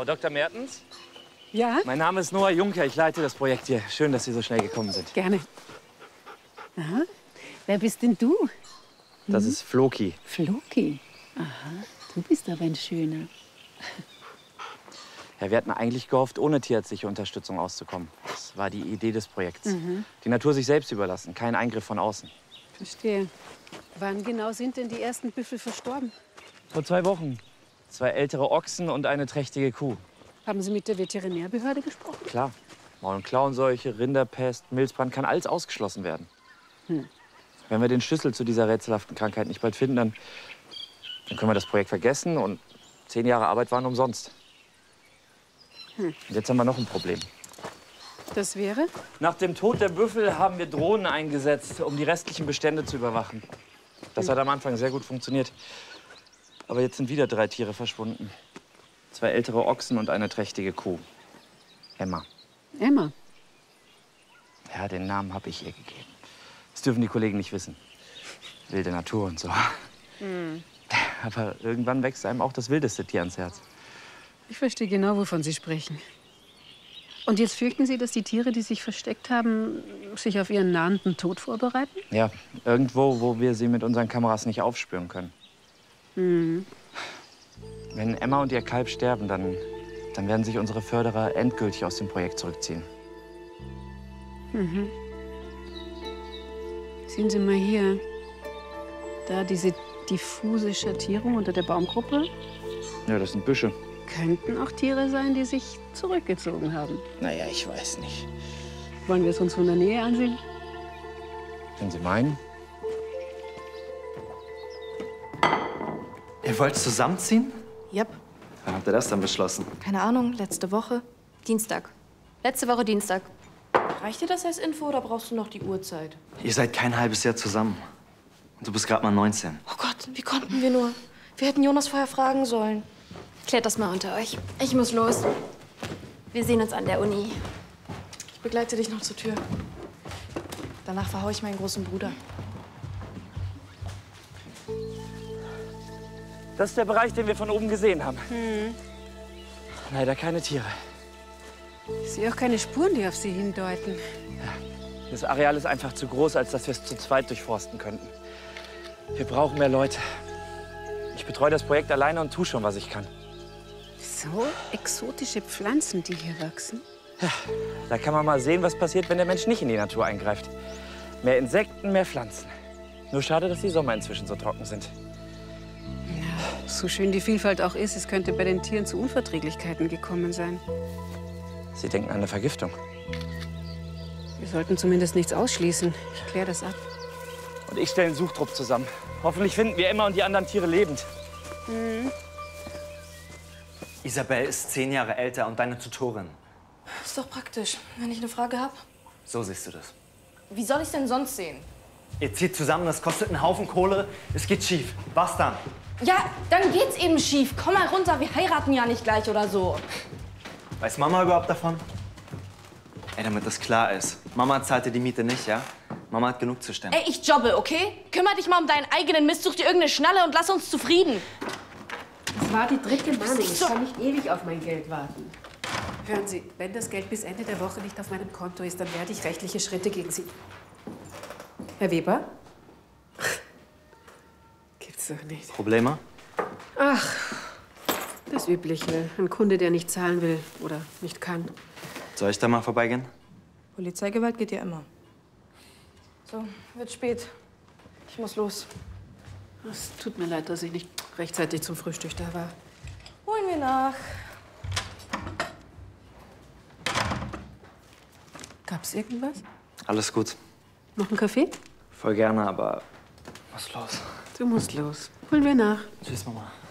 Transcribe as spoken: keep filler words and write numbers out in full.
Frau Doktor Mertens? Ja? Mein Name ist Noah Juncker. Ich leite das Projekt hier. Schön, dass Sie so schnell gekommen sind. Gerne. Aha. Wer bist denn du? Hm? Das ist Floki. Floki? Aha. Du bist aber ein Schöner. Ja, wir hatten eigentlich gehofft, ohne tierärztliche Unterstützung auszukommen. Das war die Idee des Projekts. Mhm. Die Natur sich selbst überlassen, kein Eingriff von außen. Verstehe. Wann genau sind denn die ersten Büffel verstorben? Vor zwei Wochen. Zwei ältere Ochsen und eine trächtige Kuh. Haben Sie mit der Veterinärbehörde gesprochen? Klar. Maul- und Klauenseuche, Rinderpest, Milzbrand, kann alles ausgeschlossen werden. Hm. Wenn wir den Schlüssel zu dieser rätselhaften Krankheit nicht bald finden, dann, dann können wir das Projekt vergessen und zehn Jahre Arbeit waren umsonst. Hm. Und jetzt haben wir noch ein Problem. Das wäre? Nach dem Tod der Büffel haben wir Drohnen eingesetzt, um die restlichen Bestände zu überwachen. Das hat am Anfang sehr gut funktioniert. Aber jetzt sind wieder drei Tiere verschwunden. Zwei ältere Ochsen und eine trächtige Kuh. Emma. Emma? Ja, den Namen habe ich ihr gegeben. Das dürfen die Kollegen nicht wissen. Wilde Natur und so. Hm. Aber irgendwann wächst einem auch das wildeste Tier ans Herz. Ich verstehe genau, wovon Sie sprechen. Und jetzt fürchten Sie, dass die Tiere, die sich versteckt haben, sich auf ihren nahenden Tod vorbereiten? Ja, irgendwo, wo wir sie mit unseren Kameras nicht aufspüren können. Mhm. Wenn Emma und ihr Kalb sterben, dann, dann werden sich unsere Förderer endgültig aus dem Projekt zurückziehen. Mhm. Sehen Sie mal hier. Da diese diffuse Schattierung unter der Baumgruppe. Ja, das sind Büsche. Könnten auch Tiere sein, die sich zurückgezogen haben. Naja, ich weiß nicht. Wollen wir es uns von der Nähe ansehen? Wenn Sie meinen. Ihr wollt zusammenziehen? Yep. Wann habt ihr das dann beschlossen? Keine Ahnung, letzte Woche. Dienstag. Letzte Woche Dienstag. Reicht dir das als Info oder brauchst du noch die Uhrzeit? Ihr seid kein halbes Jahr zusammen. Und du bist gerade mal neunzehn. Oh Gott, wie konnten wir nur? Wir hätten Jonas vorher fragen sollen. Klärt das mal unter euch. Ich muss los. Wir sehen uns an der Uni. Ich begleite dich noch zur Tür. Danach verhaue ich meinen großen Bruder. Das ist der Bereich, den wir von oben gesehen haben. Hm. Leider keine Tiere. Ich sehe auch keine Spuren, die auf sie hindeuten. Ja, das Areal ist einfach zu groß, als dass wir es zu zweit durchforsten könnten. Wir brauchen mehr Leute. Ich betreue das Projekt alleine und tue schon, was ich kann. So exotische Pflanzen, die hier wachsen. Ja, da kann man mal sehen, was passiert, wenn der Mensch nicht in die Natur eingreift. Mehr Insekten, mehr Pflanzen. Nur schade, dass die Sommer inzwischen so trocken sind. Ja, so schön die Vielfalt auch ist, es könnte bei den Tieren zu Unverträglichkeiten gekommen sein. Sie denken an eine Vergiftung. Wir sollten zumindest nichts ausschließen. Ich kläre das ab. Und ich stelle einen Suchtrupp zusammen. Hoffentlich finden wir Emma und die anderen Tiere lebend. Mhm. Isabel ist zehn Jahre älter und deine Tutorin. Ist doch praktisch, wenn ich eine Frage habe. So siehst du das. Wie soll ich es denn sonst sehen? Ihr zieht zusammen, das kostet einen Haufen Kohle. Es geht schief. Was dann? Ja, dann geht's eben schief. Komm mal runter, wir heiraten ja nicht gleich oder so. Weiß Mama überhaupt davon? Ey, damit das klar ist. Mama zahlte die Miete nicht, ja? Mama hat genug zu stemmen. Ey, ich jobbe, okay? Kümmer dich mal um deinen eigenen Mist, such dir irgendeine Schnalle und lass uns zufrieden. Das war die dritte Mahnung. Ich So. kann nicht ewig auf mein Geld warten. Hören Sie, wenn das Geld bis Ende der Woche nicht auf meinem Konto ist, dann werde ich rechtliche Schritte gegen Sie. Herr Weber? Gibt's doch nicht. Probleme? Ach, das Übliche. Ein Kunde, der nicht zahlen will oder nicht kann. Soll ich da mal vorbeigehen? Polizeigewalt geht ja immer. So, wird spät. Ich muss los. Es tut mir leid, dass ich nicht rechtzeitig zum Frühstück da war. Holen wir nach. Gab's irgendwas? Alles gut. Noch einen Kaffee? Voll gerne, aber was ist los? Du musst los. Holen wir nach. Tschüss, Mama.